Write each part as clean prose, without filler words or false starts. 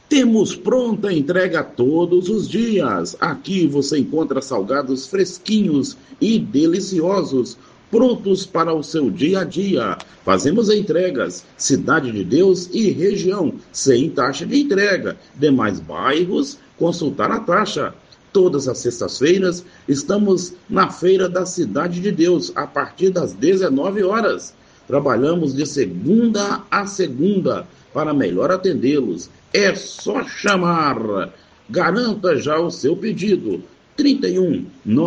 Temos pronta entrega todos os dias. Aqui você encontra salgados fresquinhos e deliciosos, prontos para o seu dia a dia. Fazemos entregas, Cidade de Deus e região, sem taxa de entrega. Demais bairros, consultar a taxa. Todas as sextas-feiras estamos na Feira da Cidade de Deus, a partir das 19 horas. Trabalhamos de segunda a segunda para melhor atendê-los. É só chamar. Garanta já o seu pedido. 31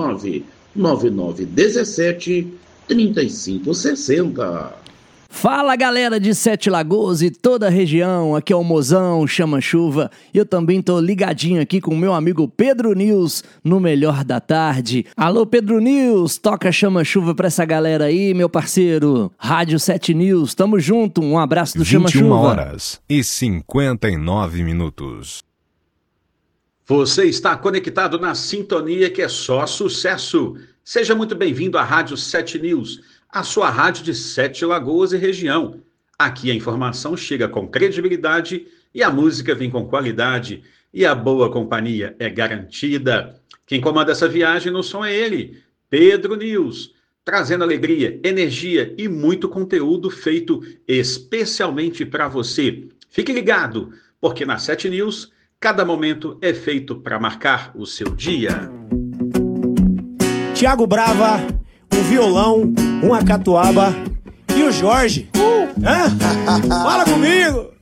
99917 3560. Fala galera de Sete Lagoas e toda a região, aqui é o Mozão, Chama Chuva, e eu também tô ligadinho aqui com o meu amigo Pedro News no Melhor da Tarde. Alô Pedro News, toca Chama Chuva pra essa galera aí, meu parceiro. Rádio 7 News, tamo junto, um abraço do Chama Chuva. 21h59. Você está conectado na sintonia que é só sucesso. Seja muito bem-vindo à Rádio 7 News, a sua rádio de Sete Lagoas e região. Aqui a informação chega com credibilidade e a música vem com qualidade e a boa companhia é garantida. Quem comanda essa viagem no som é ele, Pedro News, trazendo alegria, energia e muito conteúdo feito especialmente para você. Fique ligado, porque na 7 News, cada momento é feito para marcar o seu dia. Tiago Brava, um violão, uma catuaba e o Jorge. Fala comigo!